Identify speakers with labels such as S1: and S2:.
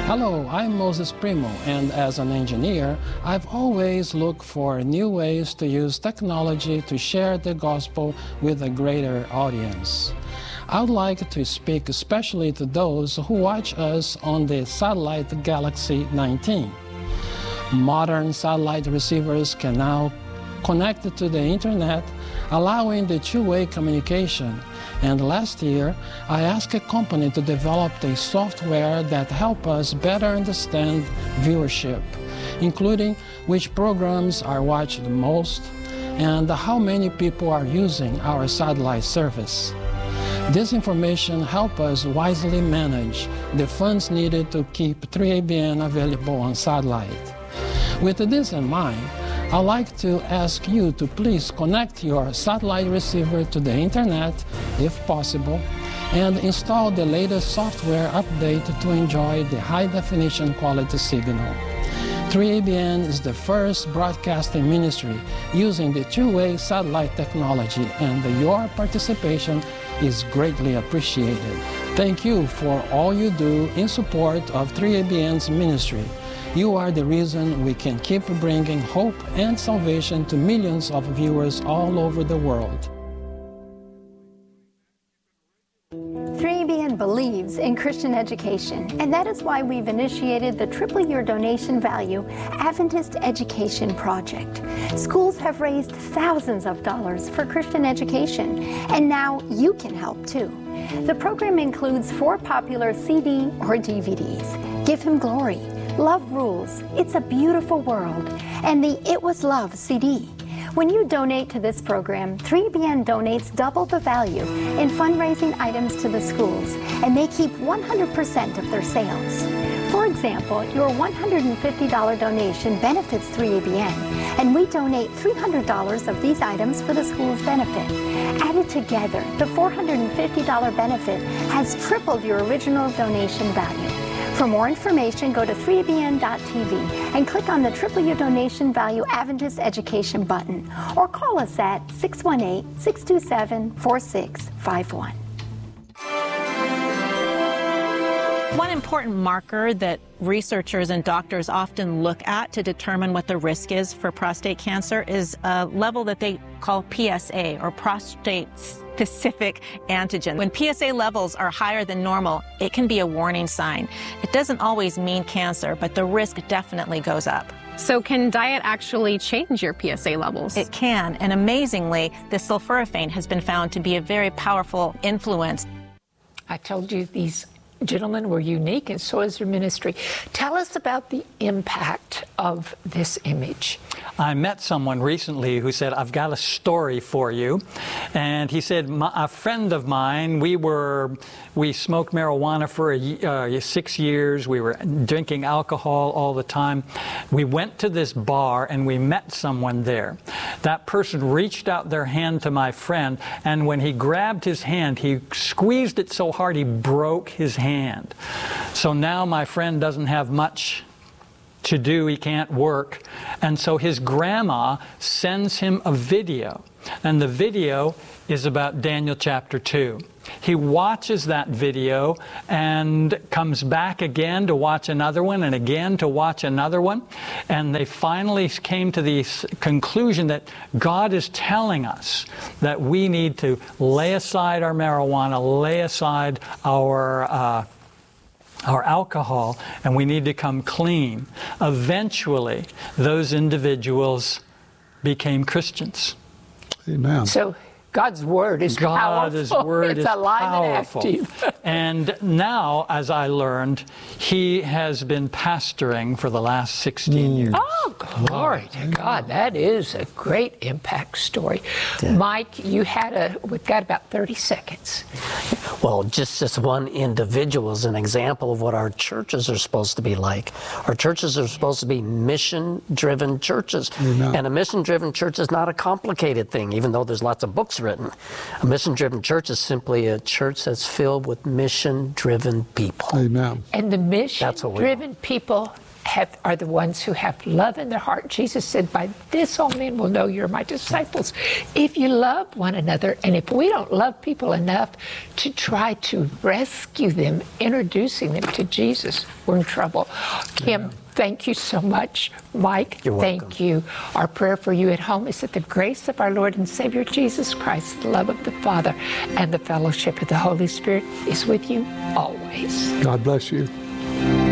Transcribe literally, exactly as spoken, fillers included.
S1: Hello, I'm Moses Primo, and as an engineer, I've always looked for new ways to use technology to share the gospel with a greater audience. I would like to speak especially to those who watch us on the satellite Galaxy nineteen. Modern satellite receivers can now connect to the internet, allowing the two-way communication. And last year, I asked a company to develop a software that helps us better understand viewership, including which programs are watched the most and how many people are using our satellite service. This information helps us wisely manage the funds needed to keep three A B N available on satellite. With this in mind, I'd like to ask you to please connect your satellite receiver to the internet, if possible, and install the latest software update to enjoy the high-definition quality signal. three A B N is the first broadcasting ministry using the two-way satellite technology, and your participation is greatly appreciated. Thank you for all you do in support of three A B N's ministry. You are the reason we can keep bringing hope and salvation to millions of viewers all over the world.
S2: three A B N believes in Christian education, and that is why we've initiated the Triple Your Donation Value Adventist Education Project. Schools have raised thousands of dollars for Christian education, and now you can help too. The program includes four popular C D or D V Ds, Give Him Glory, Love Rules, It's a Beautiful World, and the It Was Love C D. When you donate to this program, three A B N donates double the value in fundraising items to the schools, and they keep one hundred percent of their sales. For example, your one hundred fifty dollar donation benefits three A B N, and we donate three hundred dollars of these items for the school's benefit. Added together, the four hundred fifty dollar benefit has tripled your original donation value. For more information, go to three A B N dot T V and click on the Triple Your Donation Value Adventist Education button, or call us at six one eight, six two seven, four six five one.
S3: One important marker that researchers and doctors often look at to determine what the risk is for prostate cancer is a level that they call P S A, or prostate specific antigen. When P S A levels are higher than normal, it can be a warning sign. It doesn't always mean cancer, but the risk definitely goes up.
S4: So can diet actually change your P S A levels?
S3: It can, and amazingly, the sulforaphane has been found to be a very powerful influence.
S5: I told you these gentlemen were unique, and so is their ministry. Tell us about the impact of this image.
S6: I met someone recently who said, I've got a story for you. And he said, My, a friend of mine, we were, we smoked marijuana for a, uh, six years. We were drinking alcohol all the time. We went to this bar and we met someone there. That person reached out their hand to my friend, and when he grabbed his hand, he squeezed it so hard he broke his hand. So now my friend doesn't have much to do, he can't work, and so his grandma sends him a video, and the video is about Daniel chapter two. He watches that video and comes back again to watch another one, and again to watch another one, and they finally came to the conclusion that God is telling us that we need to lay aside our marijuana, lay aside our uh, our alcohol, and we need to come clean. Eventually, those individuals became Christians.
S7: Amen.
S5: So God's word is
S6: God's
S5: powerful.
S6: word
S5: it's
S6: is
S5: alive
S6: powerful.
S5: And active.
S6: And now, as I learned, he has been pastoring for the last sixteen years.
S5: Oh, glory to God. That is a great impact story. Yeah. Mike, you had a, we've got about thirty seconds.
S8: Well, just this one individual is an example of what our churches are supposed to be like. Our churches are supposed to be mission-driven churches. Amen. And a mission-driven church is not a complicated thing, even though there's lots of books written. A mission-driven church is simply a church that's filled with mission-driven people.
S7: Amen.
S5: And the mission-driven people have, are the ones who have love in their heart. Jesus said, by this all men will know you're my disciples, if you love one another. And if we don't love people enough to try to rescue them, introducing them to Jesus, we're in trouble. Kim, yeah. Thank you so much. Mike,
S8: You're
S5: thank
S8: welcome.
S5: you. Our prayer for you at home is that the grace of our Lord and Savior Jesus Christ, the love of the Father, and the fellowship of the Holy Spirit is with you always.
S7: God bless you.